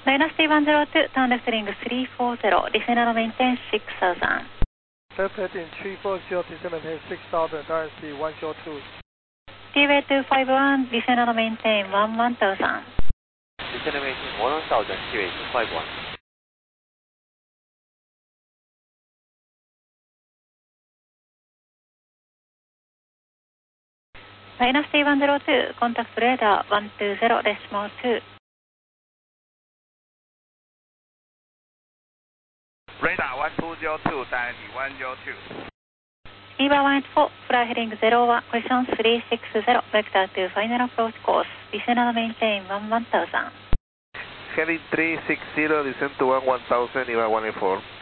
Dynasty 102, turn left heading 340, descend and maintain 6000. Left heading 340, descend and maintain 6000, Dynasty 102. Seaway 251, descend and maintain 1000. Descend and maintain 1000, Seaway 251. Dynasty 102, contact radar 120.2. Radar 1202, Dynasty 102. Eva 184, fly heading 01, question 360, vector to final approach course, descend and maintain 1000. Heading 360, descend to 1000, Eva 184.